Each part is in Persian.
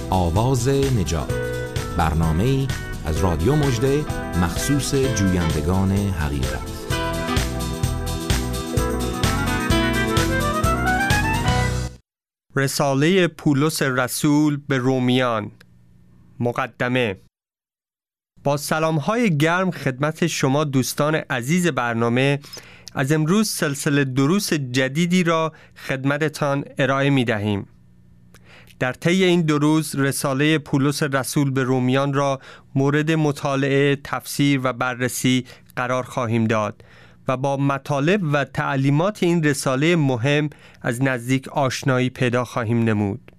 آواز نجات، برنامه‌ای از رادیو مژده مخصوص جویندگان حقیقت. رساله پولس رسول به رومیان. مقدمه. با سلام‌های گرم خدمت شما دوستان عزیز برنامه، از امروز سلسله دروس جدیدی را خدمتتان ارائه می‌دهیم. در طی این دروس رساله پولس رسول به رومیان را مورد مطالعه، تفسیر و بررسی قرار خواهیم داد و با مطالب و تعلیمات این رساله مهم از نزدیک آشنایی پیدا خواهیم نمود.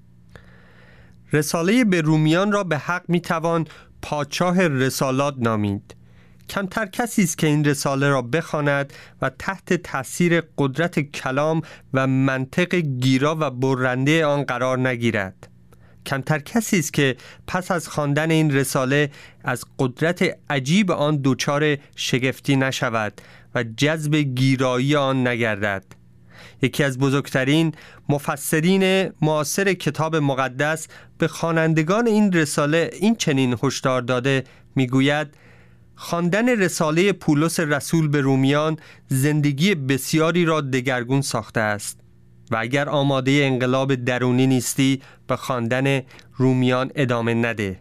رساله به رومیان را به حق میتوان پادشاه رسالات نامید. کمتر کسی است که این رساله را بخواند و تحت تاثیر قدرت کلام و منطق گیرا و برنده آن قرار نگیرد. کمتر کسی است که پس از خواندن این رساله از قدرت عجیب آن دچار شگفتی نشود و جذب گیرایی آن نگردد. یکی از بزرگترین مفسرین معاصر کتاب مقدس به خوانندگان این رساله این چنین هشدار داده، میگوید: خواندن رساله پولس رسول به رومیان زندگی بسیاری را دگرگون ساخته است و اگر آماده انقلاب درونی نیستی به خواندن رومیان ادامه نده.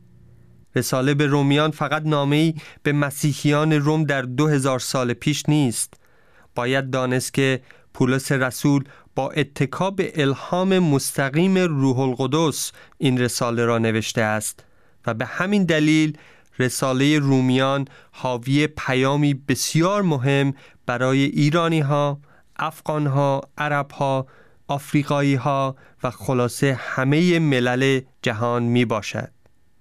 رساله به رومیان فقط نامه‌ای به مسیحیان روم در 2000 سال پیش نیست. باید دانست که پولس رسول با اتکا به الهام مستقیم روح القدس این رساله را نوشته است و به همین دلیل رساله رومیان حاوی پیامی بسیار مهم برای ایرانی‌ها، افغان‌ها، عرب‌ها، آفریقایی‌ها و خلاصه همه ملل جهان می باشد.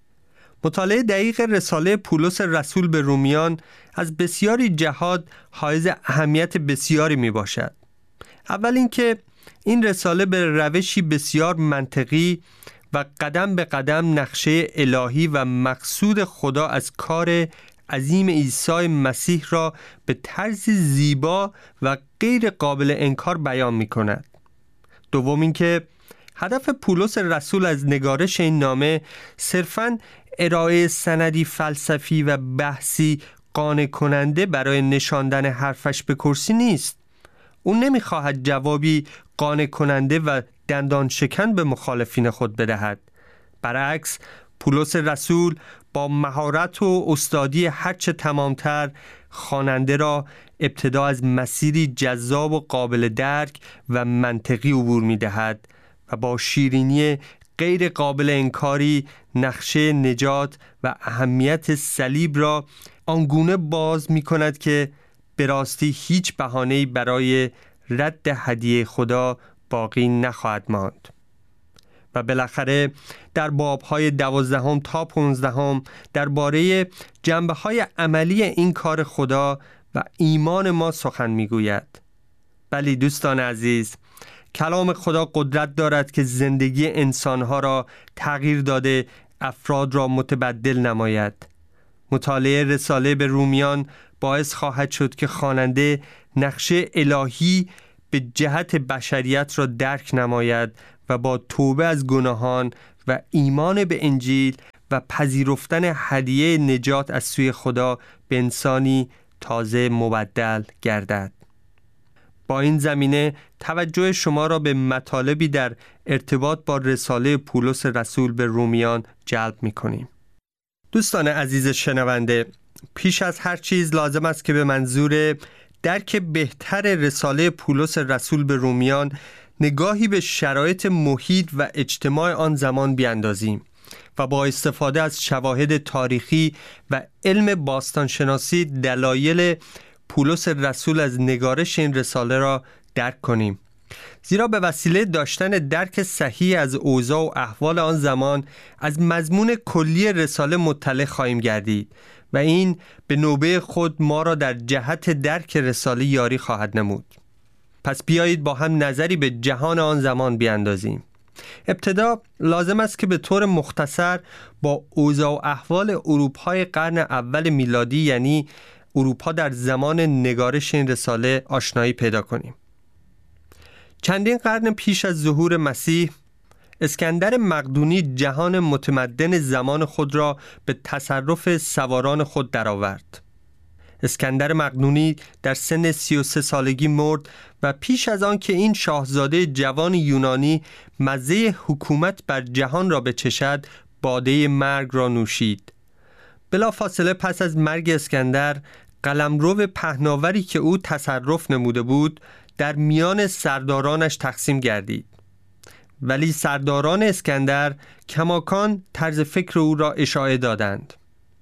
مطالعه دقیق رساله پولس رسول به رومیان از بسیاری جهات حائز اهمیت بسیاری می باشد. اول اینکه این رساله به روشی بسیار منطقی و قدم به قدم نقشه الهی و مقصود خدا از کار عظیم عیسی مسیح را به طرز زیبا و غیر قابل انکار بیان می کند. دوم اینکه هدف پولس رسول از نگارش این نامه صرفاً ارائه سندی فلسفی و بحثی قانع کننده برای نشاندن حرفش به کرسی نیست. او نمی‌خواهد جوابی قانع کننده و دندان شکن به مخالفین خود بدهد. برعکس، پولس رسول با مهارت و استادی هرچه تمامتر خواننده را ابتدا از مسیری جذاب و قابل درک و منطقی عبور می‌دهد و با شیرینی غیر قابل انکاری نقشه نجات و اهمیت صلیب را آنگونه باز می‌کند که به راستی هیچ بهانه‌ای برای رد هدیه خدا باقی نخواهد ماند. و بالاخره در باب‌های 12 تا 15 درباره جنبه‌های عملی این کار خدا و ایمان ما سخن می‌گوید. بلی دوستان عزیز، کلام خدا قدرت دارد که زندگی انسانها را تغییر داده، افراد را متبدل نماید. مطالعه رساله به رومیان باعث خواهد شد که خواننده نقشه الهی به جهت بشریت را درک نماید و با توبه از گناهان و ایمان به انجیل و پذیرفتن هدیه نجات از سوی خدا به انسانی تازه مبدل گردد. با این زمینه توجه شما را به مطالبی در ارتباط با رساله پولس رسول به رومیان جلب می‌کنیم. دوستان عزیز شنونده، پیش از هر چیز لازم است که به منظور درک بهتر رساله پولس رسول به رومیان نگاهی به شرایط محیط و اجتماع آن زمان بیاندازیم و با استفاده از شواهد تاریخی و علم باستانشناسی دلایل پولس رسول از نگارش این رساله را درک کنیم. زیرا به وسیله داشتن درک صحیح از اوضاع و احوال آن زمان از مضمون کلی رساله مطلع خواهیم گردید و این به نوبه خود ما را در جهت درک رساله یاری خواهد نمود. پس بیایید با هم نظری به جهان آن زمان بیاندازیم. ابتدا لازم است که به طور مختصر با اوضاع و احوال اروپای قرن اول میلادی، یعنی اروپا در زمان نگارش این رساله، آشنایی پیدا کنیم. چندین قرن پیش از ظهور مسیح اسکندر مقدونی جهان متمدن زمان خود را به تصرف سواران خود درآورد. اسکندر مقدونی در سن 33 سالگی مرد و پیش از آن که این شاهزاده جوان یونانی مزه حکومت بر جهان را بچشد، باده مرگ را نوشید. بلافاصله پس از مرگ اسکندر، قلمرو پهناوری که او تصرف نموده بود در میان سردارانش تقسیم گردید. ولی سرداران اسکندر کماکان طرز فکر او را اشاعه دادند.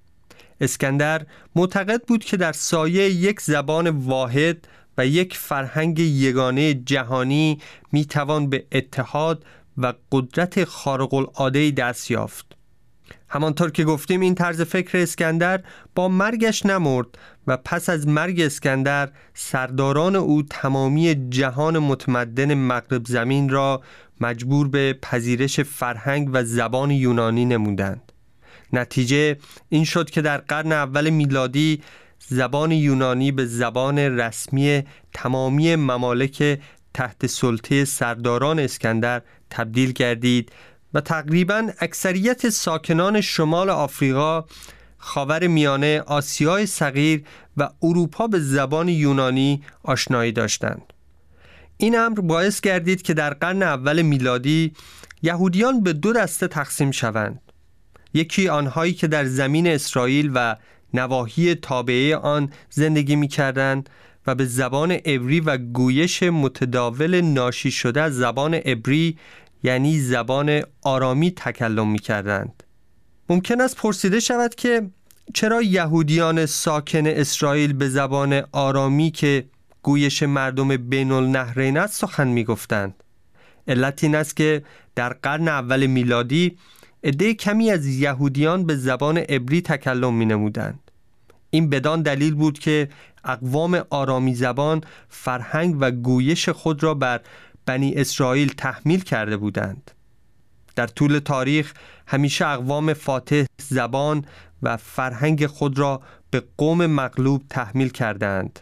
اسکندر معتقد بود که در سایه یک زبان واحد و یک فرهنگ یگانه جهانی میتوان به اتحاد و قدرت خارق العاده دست یافت. همانطور که گفتیم این طرز فکر اسکندر با مرگش نمرد و پس از مرگ اسکندر سرداران او تمامی جهان متمدن مغرب زمین را مجبور به پذیرش فرهنگ و زبان یونانی نمودند. نتیجه این شد که در قرن اول میلادی زبان یونانی به زبان رسمی تمامی ممالک تحت سلطه سرداران اسکندر تبدیل گردید و تقریباً اکثریت ساکنان شمال آفریقا، خاور میانه، آسیای صغیر و اروپا به زبان یونانی آشنایی داشتند. این امر باعث گردید که در قرن اول میلادی یهودیان به دو دسته تقسیم شوند. یکی آنهایی که در زمین اسرائیل و نواحی تابعه آن زندگی می‌کردند و به زبان عبری و گویش متداول ناشی شده از زبان عبری یعنی زبان آرامی تکلم می‌کردند. ممکن است پرسیده شود که چرا یهودیان ساکن اسرائیل به زبان آرامی که گویش مردم بین النهرین است سخن می‌گفتند؟ علت این است که در قرن اول میلادی عده کمی از یهودیان به زبان عبری تکلم می‌نمودند. این بدان دلیل بود که اقوام آرامی زبان فرهنگ و گویش خود را بر بنی اسرائیل تحمیل کرده بودند. در طول تاریخ همیشه اقوام فاتح زبان و فرهنگ خود را به قوم مغلوب تحمیل کردند.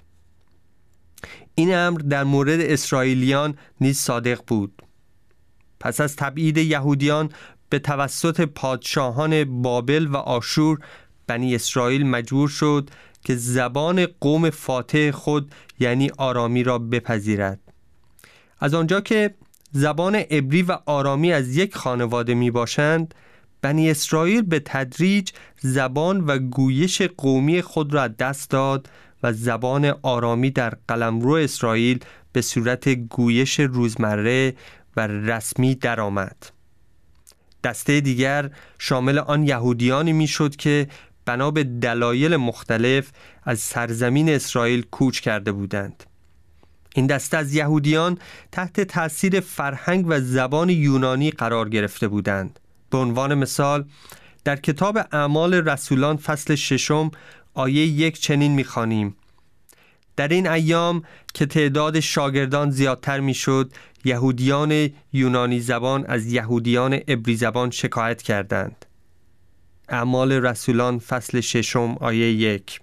این امر در مورد اسرائیلیان نیز صادق بود. پس از تبعید یهودیان به توسط پادشاهان بابل و آشور، بنی اسرائیل مجبور شد که زبان قوم فاتح خود یعنی آرامی را بپذیرد. از آنجا که زبان عبری و آرامی از یک خانواده می باشند، بنی اسرائیل به تدریج زبان و گویش قومی خود را دست داد و زبان آرامی در قلمرو اسرائیل به صورت گویش روزمره و رسمی درآمد. دسته دیگر شامل آن یهودیانی میشد که بنا به دلایل مختلف از سرزمین اسرائیل کوچ کرده بودند. این دسته از یهودیان تحت تأثیر فرهنگ و زبان یونانی قرار گرفته بودند. به عنوان مثال در کتاب اعمال رسولان فصل 6 آیه 1 چنین می‌خوانیم: در این ایام که تعداد شاگردان زیادتر میشد، یهودیان یونانی زبان از یهودیان عبری زبان شکایت کردند. اعمال رسولان فصل 6 آیه 1.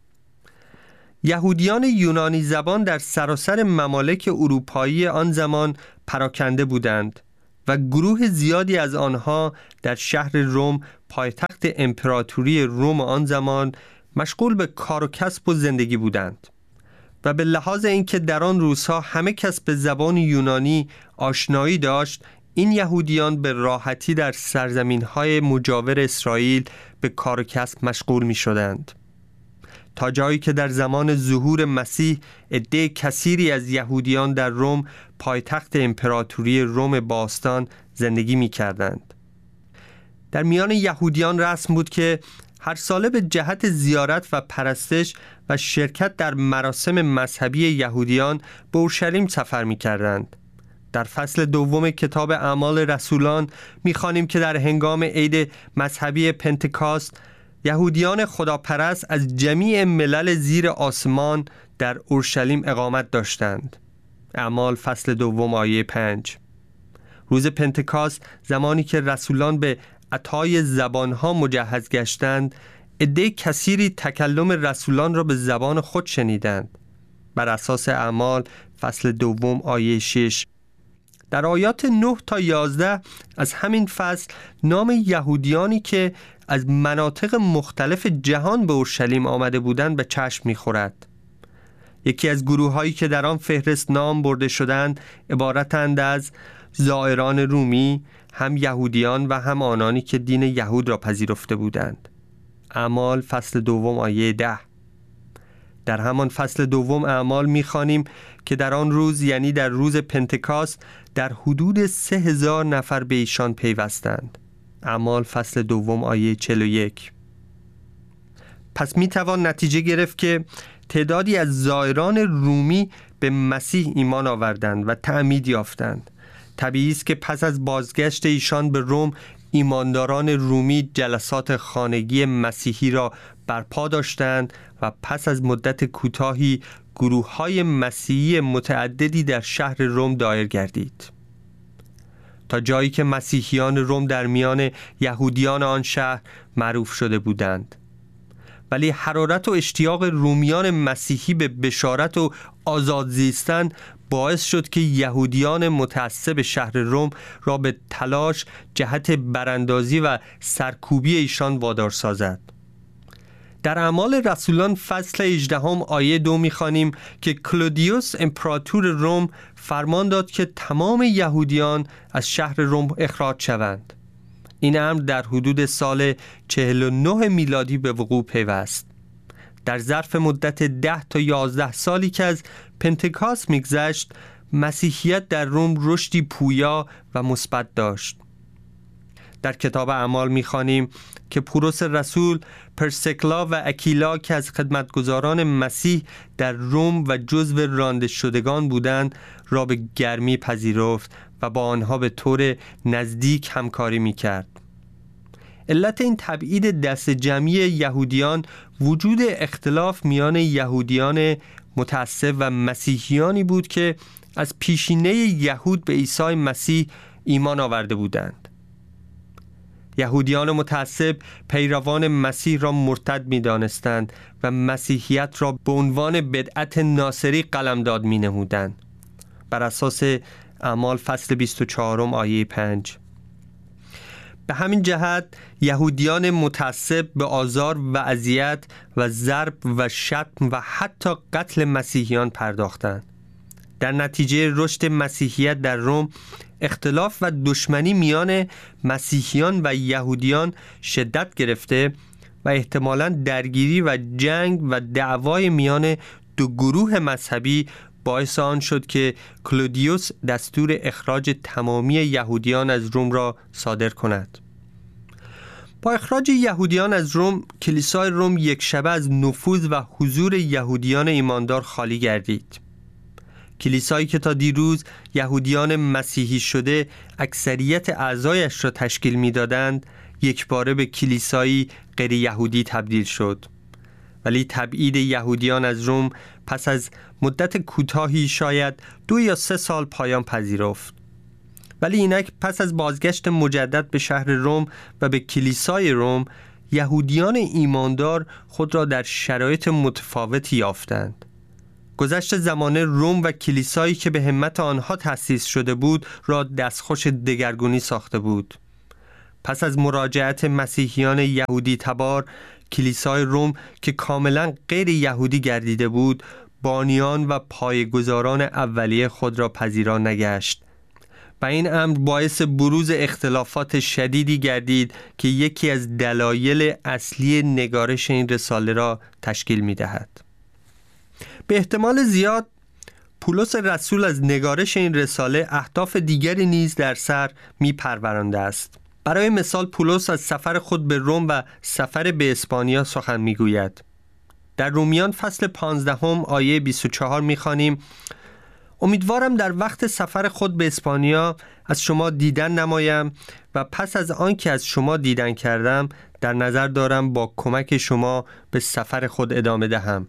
یهودیان یونانی زبان در سراسر ممالک اروپایی آن زمان پراکنده بودند و گروه زیادی از آنها در شهر روم، پایتخت امپراتوری روم آن زمان، مشغول به کار و کسب و زندگی بودند و به لحاظ اینکه در آن روزها همه کس به زبان یونانی آشنایی داشت، این یهودیان به راحتی در سرزمین‌های مجاور اسرائیل به کار و کسب مشغول می‌شدند، تا جایی که در زمان ظهور مسیح عده کثیری از یهودیان در روم، پایتخت امپراتوری روم باستان، زندگی می‌کردند. در میان یهودیان رسم بود که هر ساله به جهت زیارت و پرستش و شرکت در مراسم مذهبی یهودیان به اورشلیم سفر می‌کردند. در فصل 2 کتاب اعمال رسولان می‌خوانیم که در هنگام عید مذهبی پنتکاست، یهودیان خداپرست از جمیع ملل زیر آسمان در اورشلیم اقامت داشتند. اعمال فصل 2 آیه 5. روز پنتکاست، زمانی که رسولان به عطای زبانها مجهز گشتند، عده کثیری تکلم رسولان را به زبان خود شنیدند. بر اساس اعمال فصل 2 آیه 6. در آیات 9 تا 11 از همین فصل نام یهودیانی که از مناطق مختلف جهان به اورشلیم آمده بودند به چشم می‌خورد. یکی از گروه‌هایی که در آن فهرست نام برده شدند عبارتند از زائران رومی، هم یهودیان و هم آنانی که دین یهود را پذیرفته بودند. اعمال فصل 2 آیه 10. در همان فصل 2 اعمال می‌خوانیم که در آن روز، یعنی در روز پنتکاست، در حدود 3000 نفر به ایشان پیوستند. اعمال فصل 2 آیه 41. پس میتوان نتیجه گرفت که تعدادی از زائران رومی به مسیح ایمان آوردند و تعمید یافتند. طبیعی است که پس از بازگشت ایشان به روم، ایمانداران رومی جلسات خانگی مسیحی را برپا داشتند و پس از مدت کوتاهی گروه‌های مسیحی متعددی در شهر روم دایر گردید، تا جایی که مسیحیان روم در میان یهودیان آن شهر معروف شده بودند. ولی حرارت و اشتیاق رومیان مسیحی به بشارت و آزاد زیستن باعث شد که یهودیان متعصب شهر روم را به تلاش جهت براندازی و سرکوبی ایشان وادار سازد. در اعمال رسولان فصل 18 آیه 2 می‌خوانیم که کلودیوس امپراتور روم فرمان داد که تمام یهودیان از شهر روم اخراج شوند. این امر در حدود سال 49 میلادی به وقوع پیوست. در ظرف مدت 10 تا 11 سالی که از پنتکاست میگذشت، مسیحیت در روم رشدی پویا و مثبت داشت. در کتاب اعمال می‌خوانیم که پولس رسول پرسکلا و اکیلا که از خدمتگزاران مسیح در روم و جزو رانده شدگان بودند را به گرمی پذیرفت و با آنها به طور نزدیک همکاری می‌کرد. علت این تبعید دست جمعی یهودیان وجود اختلاف میان یهودیان متعصب و مسیحیانی بود که از پیشینه یهود به عیسی مسیح ایمان آورده بودند. یهودیان متعصب پیروان مسیح را مرتد می‌دانستند و مسیحیت را به عنوان بدعت ناصری قلمداد می‌نمودند. بر اساس اعمال فصل 24 آیه 5. به همین جهت یهودیان متعصب به آزار و اذیت و ضرب و شتم و حتی قتل مسیحیان پرداختند. در نتیجه رشد مسیحیت در روم، اختلاف و دشمنی میان مسیحیان و یهودیان شدت گرفته و احتمالاً درگیری و جنگ و دعوای میان دو گروه مذهبی باعث آن شد که کلودیوس دستور اخراج تمامی یهودیان از روم را صادر کند. با اخراج یهودیان از روم، کلیسای روم یک شبه از نفوذ و حضور یهودیان ایماندار خالی گردید. کلیسایی که تا دیروز یهودیان مسیحی شده اکثریت اعضایش را تشکیل می‌دادند، یکباره به کلیسایی غیر یهودی تبدیل شد. ولی تبعید یهودیان از روم پس از مدت کوتاهی، شاید 2 یا 3 سال، پایان پذیرفت. ولی اینک پس از بازگشت مجدد به شهر روم و به کلیسای روم، یهودیان ایماندار خود را در شرایط متفاوتی یافتند. گذشت زمان روم و کلیسایی که به همت آنها تأسیس شده بود را دستخوش دگرگونی ساخته بود. پس از مراجعت مسیحیان یهودی تبار، کلیسای روم که کاملا غیر یهودی گردیده بود، بانیان و پایه‌گذاران اولیه خود را پذیرا نگشت و این امر باعث بروز اختلافات شدیدی گردید که یکی از دلایل اصلی نگارش این رساله را تشکیل می‌دهد. به احتمال زیاد پولس رسول از نگارش این رساله اهداف دیگری نیز در سر می‌پرورانده است. برای مثال پولس از سفر خود به روم و سفر به اسپانیا سخن می‌گوید. در رومیان فصل 15 آیه 24 می‌خوانیم: امیدوارم در وقت سفر خود به اسپانیا از شما دیدن نمایم و پس از آن که از شما دیدن کردم در نظر دارم با کمک شما به سفر خود ادامه دهم.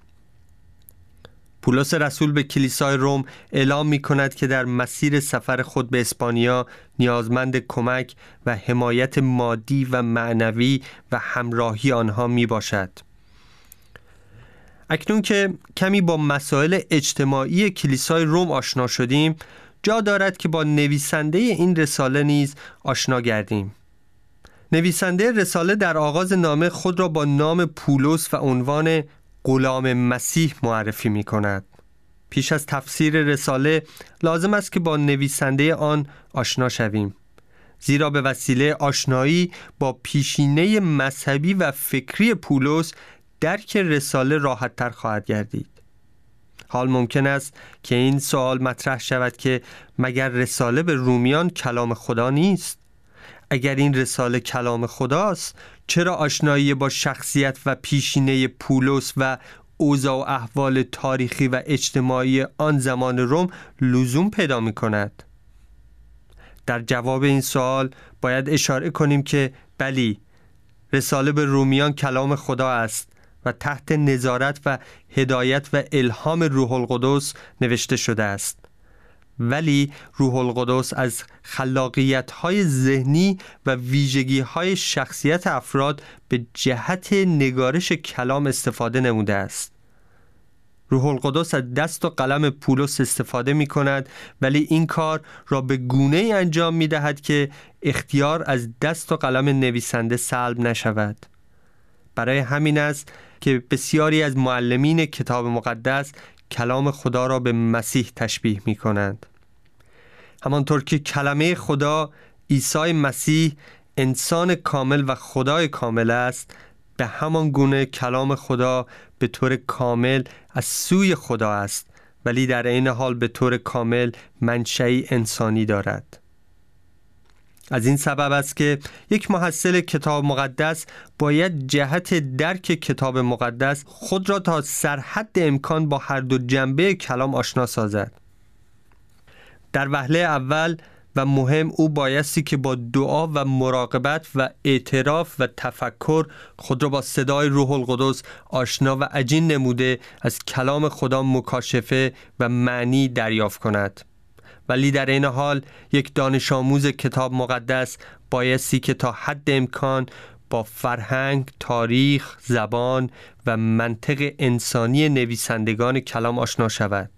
پولس رسول به کلیسای روم اعلام می کند که در مسیر سفر خود به اسپانیا نیازمند کمک و حمایت مادی و معنوی و همراهی آنها می باشد. اکنون که کمی با مسائل اجتماعی کلیسای روم آشنا شدیم، جا دارد که با نویسنده این رساله نیز آشنا گردیم. نویسنده رساله در آغاز نامه خود را با نام پولس و عنوان غلام مسیح معرفی می کند. پیش از تفسیر رساله لازم است که با نویسنده آن آشنا شویم، زیرا به وسیله آشنایی با پیشینه مذهبی و فکری پولس درک رساله راحت‌تر خواهد گردید. حال ممکن است که این سوال مطرح شود که مگر رساله به رومیان کلام خدا نیست؟ اگر این رساله کلام خداست، چرا آشنایی با شخصیت و پیشینه پولس و اوضاع و احوال تاریخی و اجتماعی آن زمان روم لزوم پیدا می کند؟ در جواب این سوال باید اشاره کنیم که بلی، رساله به رومیان کلام خدا است و تحت نظارت و هدایت و الهام روح القدس نوشته شده است. ولی روح القدس از خلاقیت‌های ذهنی و ویژگی‌های شخصیت افراد به جهت نگارش کلام استفاده نموده است. روح القدس از دست و قلم پولس استفاده می‌کند، ولی این کار را به گونه‌ای انجام می‌دهد که اختیار از دست و قلم نویسنده سلب نشود. برای همین است که بسیاری از معلمین کتاب مقدس کلام خدا را به مسیح تشبیه می کنند. همانطور که کلمه خدا عیسی مسیح انسان کامل و خدای کامل است، به همان گونه کلام خدا به طور کامل از سوی خدا است، ولی در عین حال به طور کامل منشأی انسانی دارد. از این سبب است که یک محصل کتاب مقدس باید جهت درک کتاب مقدس خود را تا سرحد امکان با هر دو جنبه کلام آشنا سازد. در وهله اول و مهم او بایستی که با دعا و مراقبت و اعتراف و تفکر خود را با صدای روح القدس آشنا و عجین نموده از کلام خدا مکاشفه و معنی دریافت کند. ولی در این حال یک دانش آموز کتاب مقدس بایستی که تا حد امکان با فرهنگ، تاریخ، زبان و منطق انسانی نویسندگان کلام آشنا شود.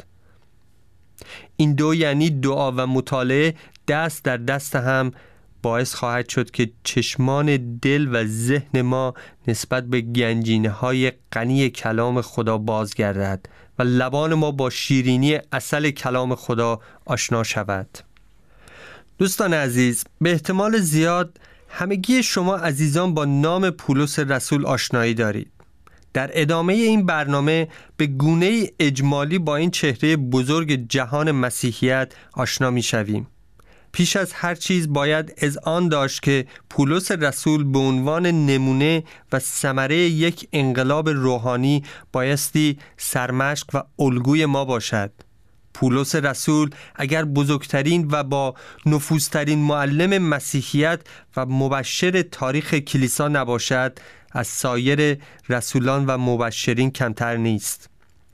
این دو یعنی دعا و مطالعه دست در دست هم باعث خواهد شد که چشمان دل و ذهن ما نسبت به گنجینه‌های غنی کلام خدا بازگردد و لبان ما با شیرینی عسل کلام خدا آشنا شود. دوستان عزیز، به احتمال زیاد همگی شما عزیزان با نام پولس رسول آشنایی دارید. در ادامه این برنامه به گونه اجمالی با این چهره بزرگ جهان مسیحیت آشنا می شویم. پیش از هر چیز باید اذعان داشت که پولس رسول به عنوان نمونه و ثمره یک انقلاب روحانی بایستی سرمشق و الگوی ما باشد. پولس رسول اگر بزرگترین و با نفوذترین معلم مسیحیت و مبشر تاریخ کلیسا نباشد، از سایر رسولان و مبشرین کمتر نیست.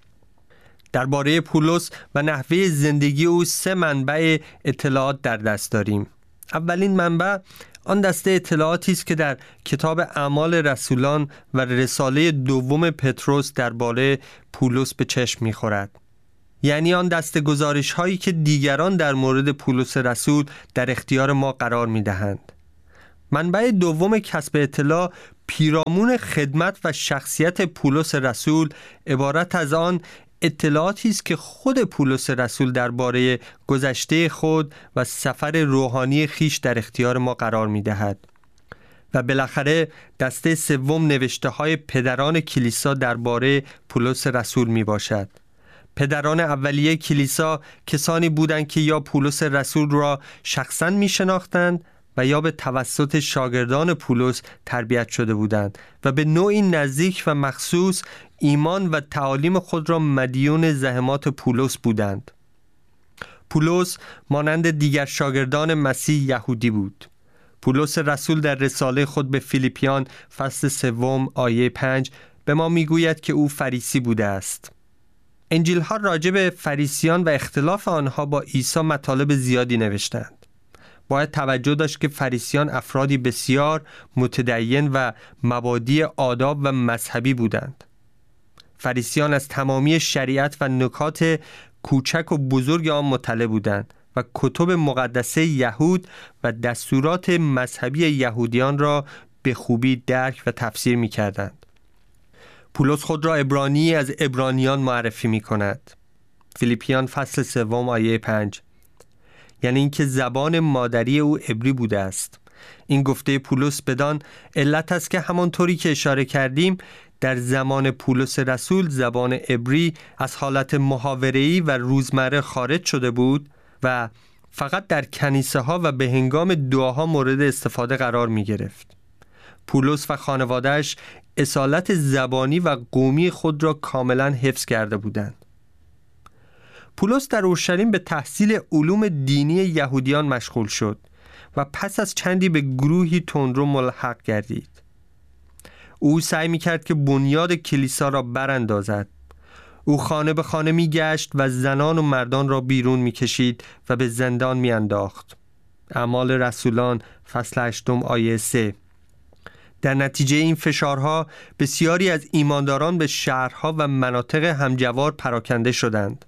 درباره پولس و نحوه زندگی او 3 منبع اطلاعات در دست داریم. اولین منبع آن دسته اطلاعاتی است که در کتاب اعمال رسولان و رساله دوم پتروس درباره پولس به چشم می‌خورد. یعنی آن دسته گزارش هایی که دیگران در مورد پولس رسول در اختیار ما قرار می‌دهند. منبع دوم کسب اطلاع پیرامون خدمت و شخصیت پولس رسول عبارت از آن اطلاعاتی است که خود پولس رسول درباره گذشته خود و سفر روحانی خیش در اختیار ما قرار می‌دهد. و بالاخره دسته سوم نوشته‌های پدران کلیسا درباره پولس رسول میباشد. پدران اولیه کلیسا کسانی بودند که یا پولس رسول را شخصاً میشناختند و یا به توسط شاگردان پولس تربیت شده بودند و به نوعی نزدیک و مخصوص ایمان و تعالیم خود را مدیون زحمات پولس بودند. پولس مانند دیگر شاگردان مسیح یهودی بود. پولس رسول در رساله خود به فیلیپیان فصل 3 آیه 5 به ما میگوید که او فریسی بوده است. انجیل ها راجع به فریسیان و اختلاف آنها با عیسی مطالب زیادی نوشتند. باید توجه داشت که فریسیان افرادی بسیار متدین و مبادی آداب و مذهبی بودند. فریسیان از تمامی شریعت و نکات کوچک و بزرگ آن مطلع بودند و کتب مقدسه یهود و دستورات مذهبی یهودیان را به خوبی درک و تفسیر می کردند. پولس خود را عبرانی از عبرانیان معرفی می کند. فیلیپیان فصل 3 آیه 5. یعنی اینکه زبان مادری او عبری بوده است. این گفته پولس بدان علت است که همانطوری که اشاره کردیم در زمان پولس رسول زبان عبری از حالت محاوره‌ای و روزمره خارج شده بود و فقط در کنیسه ها و به هنگام دعاها مورد استفاده قرار می گرفت. پولس و خانواده‌اش اصالت زبانی و قومی خود را کاملا حفظ کرده بودند. پولس در اورشلیم به تحصیل علوم دینی یهودیان مشغول شد و پس از چندی به گروهی تندرو ملحق گردید. او سعی می‌کرد که بنیاد کلیسا را براندازد. او خانه به خانه می‌گشت و زنان و مردان را بیرون می‌کشید و به زندان می‌انداخت. اعمال رسولان فصل 8 آیه 3. در نتیجه این فشارها بسیاری از ایمانداران به شهرها و مناطق همجوار پراکنده شدند.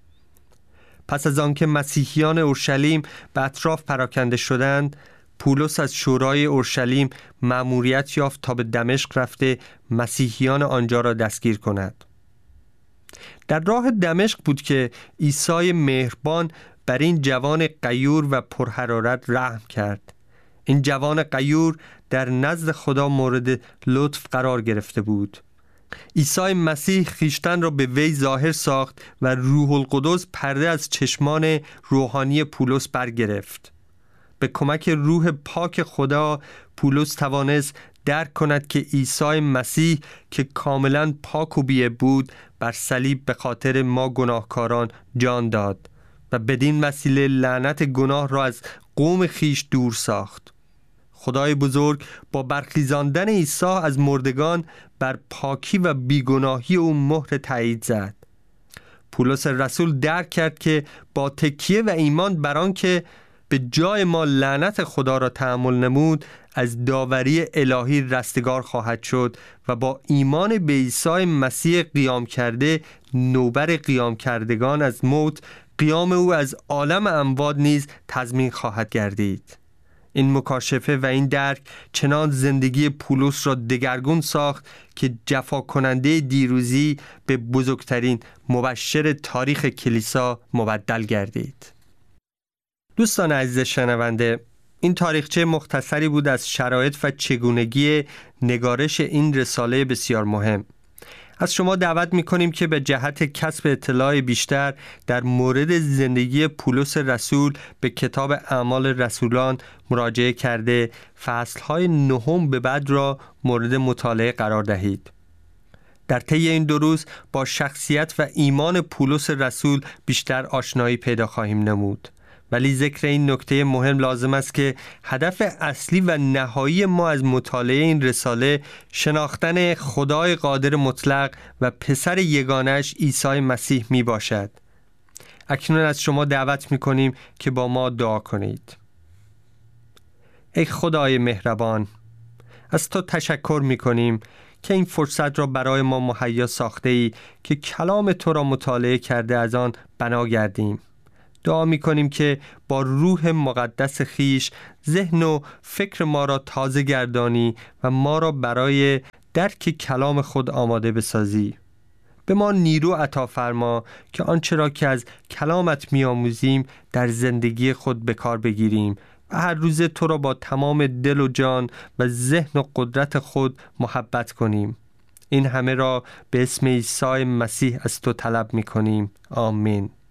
پس از آنکه مسیحیان اورشلیم به اطراف پراکنده شدند، پولس از شورای اورشلیم مأموریت یافت تا به دمشق رفته مسیحیان آنجا را دستگیر کند. در راه دمشق بود که عیسی مهربان بر این جوان غیور و پرحرارت رحم کرد. این جوان غیور در نزد خدا مورد لطف قرار گرفته بود. عیسی مسیح خیشتن را به وی ظاهر ساخت و روح القدس پرده از چشمان روحانی پولس برگرفت. به کمک روح پاک خدا پولس توانست درک کند که عیسی مسیح که کاملا پاک و بی‌عیب بود بر صلیب به خاطر ما گناهکاران جان داد و بدین وسیله لعنت گناه را از قوم خیش دور ساخت. خدای بزرگ با برخیزاندن عیسی از مردگان بر پاکی و بیگناهی او مهر تایید زد. پولس رسول درک کرد که با تکیه و ایمان بر آن که به جای ما لعنت خدا را تحمل نمود از داوری الهی رستگار خواهد شد و با ایمان به عیسی مسیح قیام کرده نوبر قیام کردگان از موت قیام او از عالم اموات نیز تضمین خواهد گردید. این مکاشفه و این درک چنان زندگی پولس را دگرگون ساخت که جفا کننده دیروزی به بزرگترین مبشر تاریخ کلیسا مبدل گردید. دوستان عزیز شنونده، این تاریخچه مختصری بود از شرایط و چگونگی نگارش این رساله بسیار مهم. از شما دعوت می‌کنیم که به جهت کسب اطلاع بیشتر در مورد زندگی پولس رسول به کتاب اعمال رسولان مراجعه کرده فصل‌های 9 به بعد را مورد مطالعه قرار دهید. در طی این 2 روز با شخصیت و ایمان پولس رسول بیشتر آشنایی پیدا خواهیم نمود. ولی ذکر این نکته مهم لازم است که هدف اصلی و نهایی ما از مطالعه این رساله شناختن خدای قادر مطلق و پسر یگانه‌اش عیسی مسیح می باشد. اکنون از شما دعوت می کنیم که با ما دعا کنید. ای خدای مهربان، از تو تشکر می کنیم که این فرصت را برای ما مهیا ساخته ای که کلام تو را مطالعه کرده از آن بنا گردیم. دعا می کنیم که با روح مقدس خیش ذهن و فکر ما را تازه گردانی و ما را برای درک کلام خود آماده بسازی. به ما نیرو عطا فرما که آنچه را که از کلامت می آموزیم در زندگی خود به کار بگیریم و هر روز تو را با تمام دل و جان و ذهن و قدرت خود محبت کنیم. این همه را به اسم عیسی مسیح از تو طلب می کنیم. آمین.